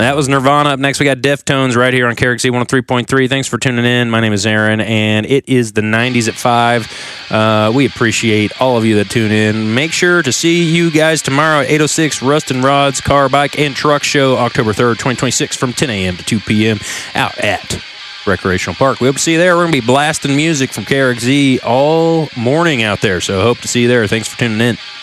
That was Nirvana. Up next, we got Deftones right here on KRXZ 103.3. Thanks for tuning in. My name is Aaron, and it is the 90s at 5. We appreciate all of you that tune in. Make sure to see you guys tomorrow at 806 Rust and Rod's Car, Bike, and Truck Show, October 3rd, 2026, from 10 a.m. to 2 p.m. out at Recreational Park. We hope to see you there. We're going to be blasting music from KRXZ all morning out there, so hope to see you there. Thanks for tuning in.